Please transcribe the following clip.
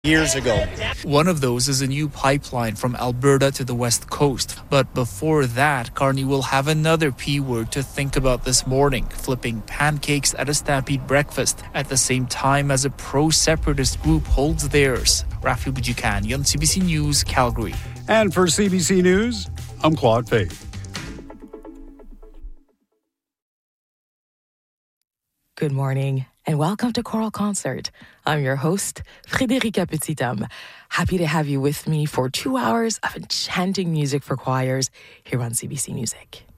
years ago. One of those is a new pipeline from Alberta to the West Coast. But before that, Carney will have another P word to think about this morning, flipping pancakes at a Stampede breakfast at the same time as a pro-separatist group holds theirs. Rafi Bujikani on CBC News, Calgary. And for CBC News, I'm Claude Faith. Good morning and welcome to Choral Concert. I'm your host, Frédérica Petitam. Happy to have you with me for 2 hours of enchanting music for choirs here on CBC Music.